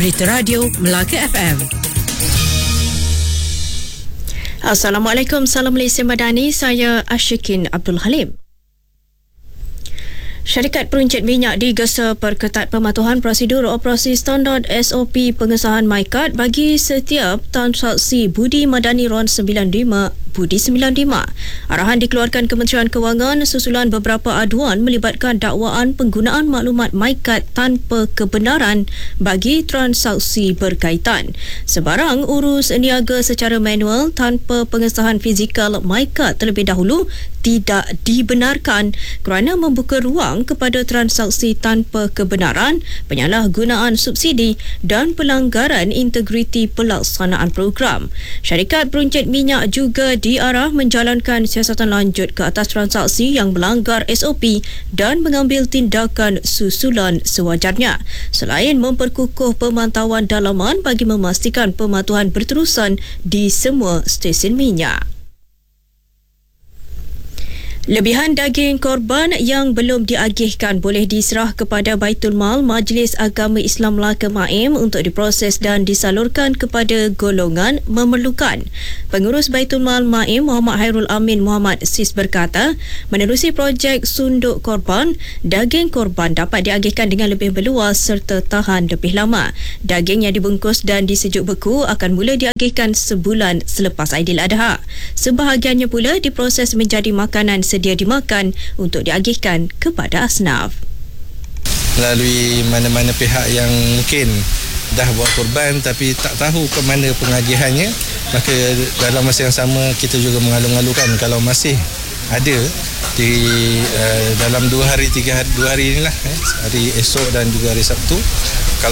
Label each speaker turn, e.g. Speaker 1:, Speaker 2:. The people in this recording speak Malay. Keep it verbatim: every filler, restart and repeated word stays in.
Speaker 1: Berita Radio Melaka F M. Assalamualaikum, salam Malaysia Madani. Saya Ashikin Abdul Halim. Syarikat Peruncit Minyak digesa perketat pematuhan prosedur operasi standard S O P pengesahan MyKad bagi setiap transaksi budi madani RON sembilan puluh lima Budi sembilan puluh lima. Arahan dikeluarkan Kementerian Kewangan susulan beberapa aduan melibatkan dakwaan penggunaan maklumat MyKad tanpa kebenaran bagi transaksi berkaitan. Sebarang urus niaga secara manual tanpa pengesahan fizikal MyKad terlebih dahulu tidak dibenarkan kerana membuka ruang kepada transaksi tanpa kebenaran, penyalahgunaan subsidi dan pelanggaran integriti pelaksanaan program. Syarikat Peruncit Minyak juga diarah menjalankan siasatan lanjut ke atas transaksi yang melanggar S O P dan mengambil tindakan susulan sewajarnya, selain memperkukuh pemantauan dalaman bagi memastikan pematuhan berterusan di semua stesen minyak. Lebihan daging korban yang belum diagihkan boleh diserah kepada Baitul Mal Majlis Agama Islam Melaka M A I M untuk diproses dan disalurkan kepada golongan memerlukan. Pengurus Baitul Mal M A I M Muhammad Hairul Amin Muhammad Sis berkata, menerusi projek sunduk korban, daging korban dapat diagihkan dengan lebih meluas serta tahan lebih lama. Daging yang dibungkus dan disejuk beku akan mula diagihkan sebulan selepas Aidiladha. Sebahagiannya pula diproses menjadi makanan sedia dimakan untuk diagihkan kepada asnaf.
Speaker 2: Melalui mana-mana pihak yang mungkin dah buat korban tapi tak tahu ke mana pengagihannya, maka dalam masa yang sama kita juga mengalu-alukan kalau masih ada di uh, dalam dua hari tiga hari dua hari inilah eh, hari esok dan juga hari Sabtu, kalau